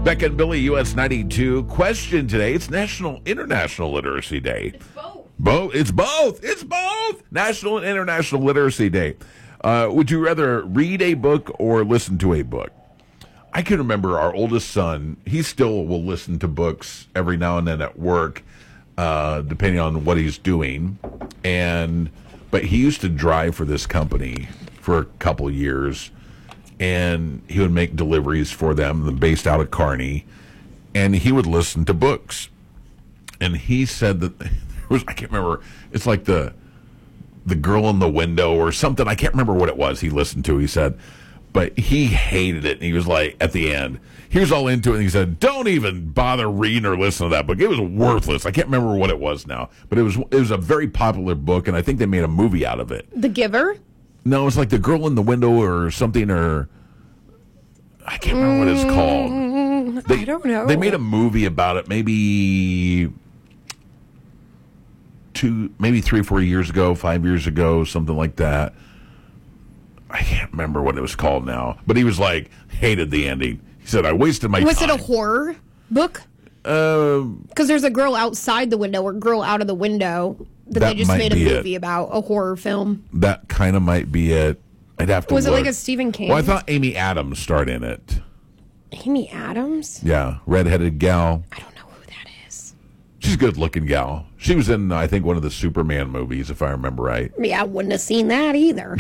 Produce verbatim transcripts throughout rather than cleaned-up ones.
Becca and Billy, U S ninety-two. Question today. It's National International Literacy Day. It's both. Both. It's both. It's both. National and International Literacy Day. Uh, would you rather read a book or listen to a book? I can remember our oldest son. He still will listen to books every now and then at work, uh, depending on what he's doing. And but he used to drive for this company for a couple of years, and he would make deliveries for them, based out of Kearney, and he would listen to books. And he said that there was, I can't remember, it's like the the girl in the window or something. I can't remember what it was he listened to, he said. But he hated it, and he was like, at the end, he was all into it, and he said, don't even bother reading or listening to that book. It was worthless. I can't remember what it was now. But it was it was a very popular book, and I think they made a movie out of it. The Giver? No, it's like The Girl in the Window or something, or I can't remember what it's called. They, I don't know. They made a movie about it maybe two, maybe three or four years ago, five years ago, something like that. I can't remember what it was called now. But he was like, hated the ending. He said, I wasted my Was time. it a horror book? Because Um, there's a girl outside the window or girl out of the window that, That they just might made a be movie it. about, a horror film. that kind of might be it. I'd have to Was it look. like a Stephen King? Well, I thought Amy Adams starred in it. Amy Adams? Yeah, redheaded gal. I don't know who that is. She's a good-looking gal. She was in, I think, one of the Superman movies, if I remember right. Yeah, I wouldn't have seen that either.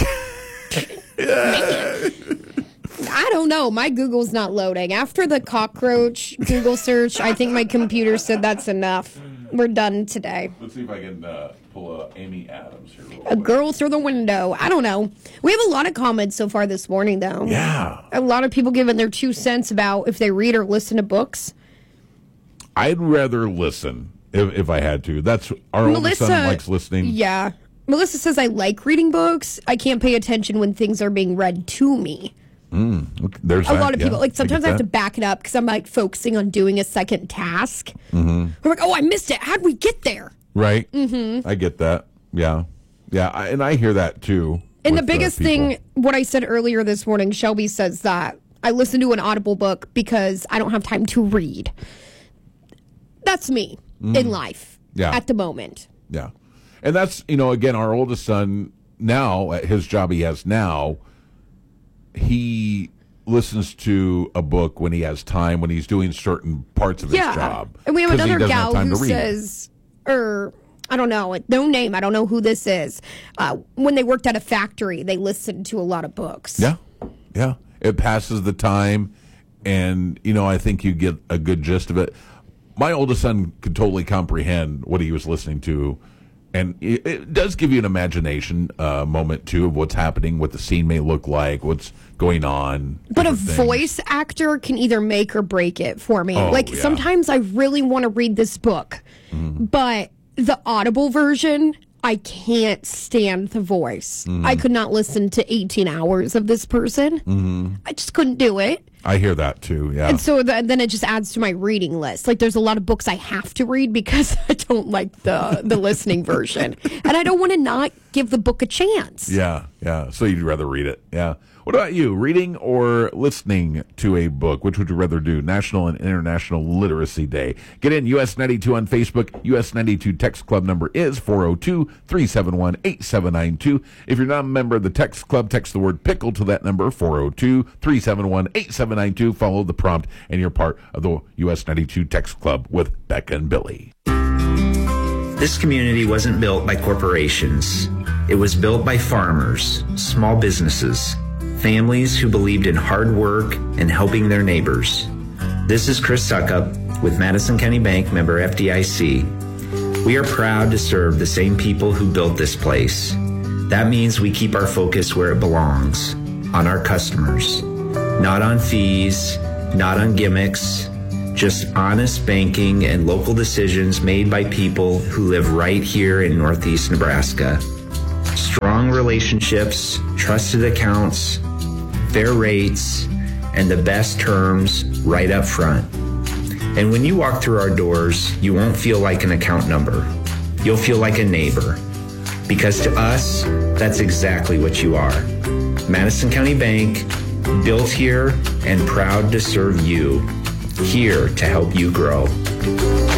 Man. I don't know. My Google's not loading. After the cockroach Google search, I think my computer said that's enough. We're done today. Let's see if I can uh, pull uh, Amy Adams here. Real A girl through the window. I don't know. We have a lot of comments so far this morning, though. Yeah. A lot of people giving their two cents about if they read or listen to books. I'd rather listen if, if I had to. That's our oldest son likes listening. Yeah. Melissa says, I like reading books. I can't pay attention when things are being read to me. Okay, there's A that, lot of yeah, people, like sometimes I, get have to that. back it up because I'm like focusing on doing a second task. Mm-hmm. I'm like, oh, I missed it. How'd we get there? Right. Mm-hmm. I get that. Yeah. Yeah. I, and I hear that too. And the with, uh, biggest people. thing, what I said earlier this morning, Shelby says that I listen to an Audible book because I don't have time to read. That's me in life Yeah. at the moment. Yeah. And that's, you know, again, our oldest son now, at his job he has now, he listens to a book when he has time, when he's doing certain parts of Yeah. his job. And we have 'cause he another doesn't have gal time who to read. says, or I don't know, no name, I don't know who this is. Uh, when they worked at a factory, they listened to a lot of books. Yeah. Yeah. It passes the time, and, you know, I think you get a good gist of it. My oldest son could totally comprehend what he was listening to, and it, it does give you an imagination uh, moment, too, of what's happening, what the scene may look like, what's going on. But a different things. voice actor can either make or break it for me. Oh, like yeah. sometimes I really want to read this book, Mm-hmm. but the Audible version, I can't stand the voice. Mm-hmm. I could not listen to eighteen hours of this person. Mm-hmm. I just couldn't do it. I hear that, too, yeah. And so th- then it just adds to my reading list. Like there's a lot of books I have to read because I don't like the, the listening version. And I don't want to not give the book a chance. Yeah, yeah. So you'd rather read it. Yeah. What about you? Reading or listening to a book? Which would you rather do? National and International Literacy Day. Get in U S ninety-two on Facebook. U S ninety-two Text Club number is four oh two, three seven one, eight seven nine two. If you're not a member of the Text Club, text the word pickle to that number, four oh two, three seven one, eight seven nine two. Follow the prompt, and you're part of the U S ninety-two Text Club with Becca and Billy. This community wasn't built by corporations. It was built by farmers, small businesses, families who believed in hard work and helping their neighbors. This is Chris Suckup with Madison County Bank, member F D I C. We are proud to serve the same people who built this place. That means we keep our focus where it belongs, on our customers. Not on fees, not on gimmicks, just honest banking and local decisions made by people who live right here in Northeast Nebraska. Strong relationships, trusted accounts, fair rates, and the best terms right up front. And when you walk through our doors, you won't feel like an account number. You'll feel like a neighbor. Because to us, that's exactly what you are. Madison County Bank, built here and proud to serve you. here to help you grow.